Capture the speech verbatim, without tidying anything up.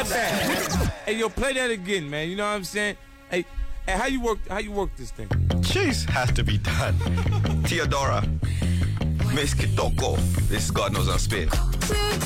Hey, yo, play that again, man. You know what I'm saying? Hey, hey, how you work? How you work this thing? Cheese has to be done. Theodora, Miss Kitoko. This God knows I'm spit.